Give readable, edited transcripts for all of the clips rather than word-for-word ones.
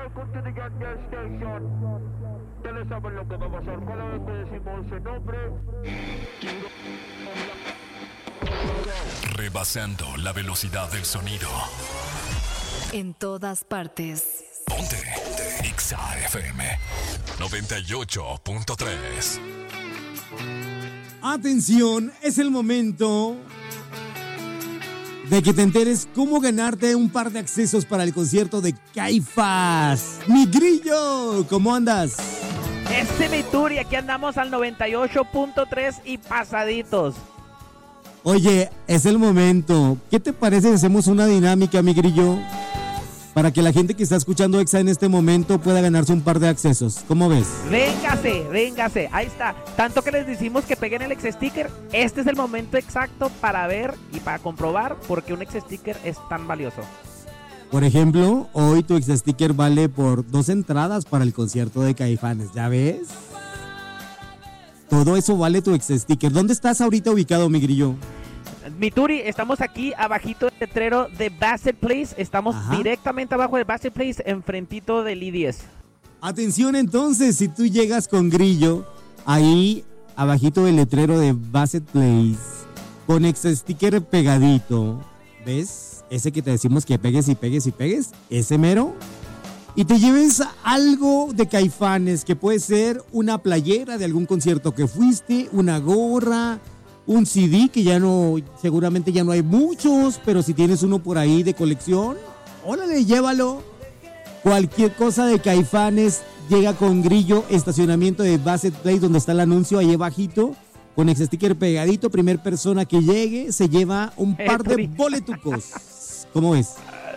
welcome to the Gas Station. Ustedes saben lo que va a pasar cada vez que decimos ese nombre. Rebasando la velocidad del sonido. En todas partes. Ponte. Exa FM 98.3. Atención, es el momento de que te enteres cómo ganarte un par de accesos para el concierto de Caifás. Mi grillo, ¿cómo andas? Mi Turi, aquí andamos al 98.3 y pasaditos. Oye, es el momento. ¿Qué te parece si hacemos una dinámica, mi grillo? Para que la gente que está escuchando Exa en este momento pueda ganarse un par de accesos. ¿Cómo ves? Véngase. Ahí está. Tanto que les decimos que peguen el ex sticker. Este es el momento exacto para ver y para comprobar por qué un ex sticker es tan valioso. Por ejemplo, hoy tu ex sticker vale por 2 entradas para el concierto de Caifanes. ¿Ya ves? Todo eso vale tu ex sticker. ¿Dónde estás ahorita ubicado, mi grillo? Mi Turi, estamos aquí abajito del letrero de Bassett Place. Estamos directamente abajo de Bassett Place, enfrentito del I-10. Atención entonces, si tú llegas con grillo, ahí abajito del letrero de Bassett Place, con ex sticker pegadito, ¿ves? Ese que te decimos que pegues, ese mero. Y te lleves algo de Caifanes, que puede ser una playera de algún concierto que fuiste, una gorra, un CD que seguramente ya no hay muchos, pero si tienes uno por ahí de colección, órale, llévalo. Cualquier cosa de Caifanes llega con grillo, estacionamiento de Bassett Place, donde está el anuncio ahí abajito, con ex sticker pegadito. Primer persona que llegue se lleva un par de boletucos. ¿Cómo ves?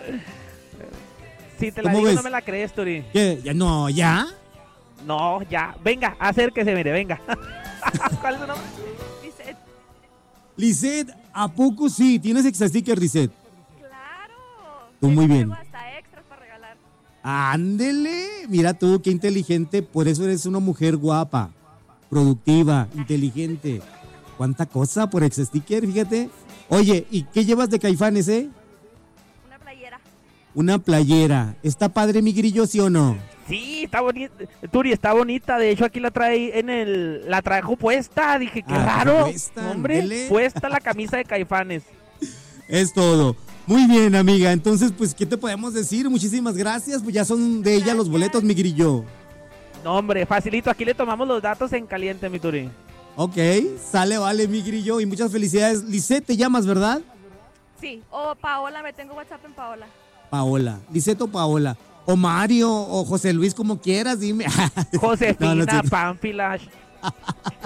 Si te la digo, no me la crees, Turi. ¿Qué? ¿Ya no? ¿Ya? No, ya. Venga, acérquese, mire, venga. ¿Cuál es su nombre? Lisette, ¿a poco sí? ¿Tienes ex sticker, Lisette? Claro. Tú muy bien. Hasta extras para regalar. Ándele, mira tú, qué inteligente. Por eso eres una mujer guapa, productiva, inteligente. ¿Cuánta cosa por ex sticker? Fíjate. Oye, ¿y qué llevas de Caifanes, Una playera. Una playera. ¿Está padre, mi grillo, sí o no? Sí, está bonita. Turi, está bonita. De hecho, aquí la trajo puesta. Dije, qué raro. Hombre, puesta la camisa de Caifanes. Es todo. Muy bien, amiga. Entonces, pues, ¿qué te podemos decir? Muchísimas gracias. Pues ya son de ella los boletos, mi grillo. No, hombre, facilito. Aquí le tomamos los datos en caliente, mi Turi. Ok, sale, vale, mi grillo. Y muchas felicidades. Lisette, te llamas, ¿verdad? Sí, o Paola, me tengo WhatsApp en Paola. Paola. Lisette o Paola. O Mario, o José Luis, como quieras, dime. Josefina, no, Pánfila.